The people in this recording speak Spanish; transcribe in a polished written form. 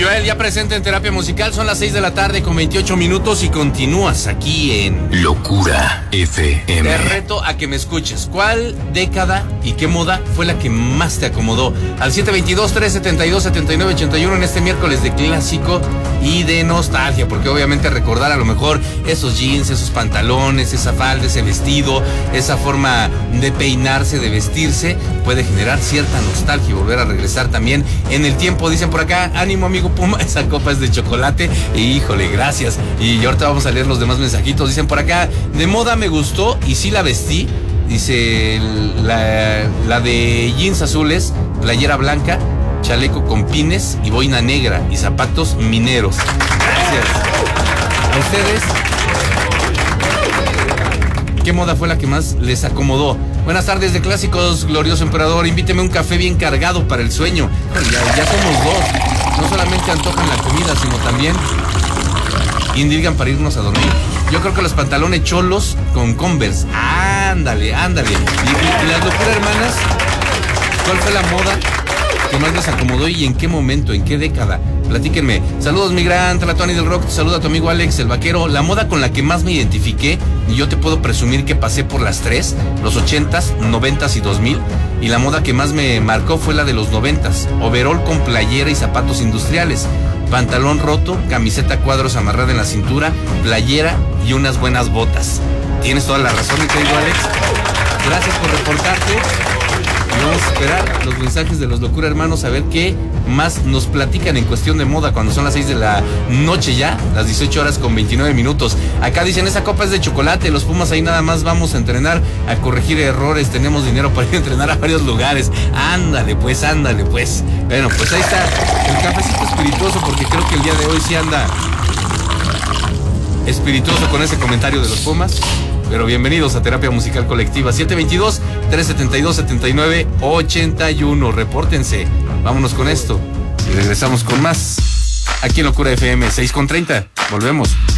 Joel, ya presente en Terapia Musical, son las 6 de la tarde con 28 minutos y continúas aquí en Locura FM. Te reto a que me escuches. ¿Cuál década y qué moda fue la que más te acomodó? Al 722-372-7981 en este miércoles de clásico y de nostalgia, porque obviamente recordar a lo mejor esos jeans, esos pantalones, esa falda, ese vestido, esa forma de peinarse, de vestirse, puede generar cierta nostalgia y volver a regresar también en el tiempo. Dicen por acá, ánimo amigo Puma, esa copa es de chocolate. Híjole, gracias. Y ahorita vamos a leer los demás mensajitos. Dicen por acá, de moda me gustó y sí la vestí. Dice la de jeans azules, playera blanca, chaleco con pines y boina negra y zapatos mineros. Gracias. A ustedes, ¿qué moda fue la que más les acomodó? Buenas tardes de clásicos, glorioso emperador. Invíteme un café bien cargado para el sueño. Ya somos dos. No solamente antojan la comida, sino también indigan para irnos a dormir. Yo creo que los pantalones cholos con Converse. Ándale. Y las locuras hermanas, ¿cuál fue la moda que más les acomodó y en qué momento, en qué década? Platíquenme. Saludos, mi gran Tlatoni del Rock. Te saluda a tu amigo Alex, el vaquero. La moda con la que más me identifiqué, y yo te puedo presumir que pasé por las tres, los 80s, 90s y 2000. Y la moda que más me marcó fue la de los 90s. Overol con playera y zapatos industriales. Pantalón roto, camiseta a cuadros amarrada en la cintura, playera y unas buenas botas. Tienes toda la razón, mi querido Alex. Gracias por reportarte. Y vamos a esperar los mensajes de los Locura Hermanos a ver qué más nos platican en cuestión de moda cuando son las 6 de la noche ya, las 18 horas con 29 minutos. Acá dicen, esa copa es de chocolate, los Pumas ahí nada más vamos a entrenar, a corregir errores, tenemos dinero para ir a entrenar a varios lugares. Ándale pues. Bueno, pues ahí está el cafecito espirituoso, porque creo que el día de hoy sí anda espirituoso con ese comentario de los Pumas. Pero bienvenidos a Terapia Musical Colectiva. 722-372-7981. Repórtense. Vámonos con esto y regresamos con más aquí en Locura FM 6:30. Volvemos.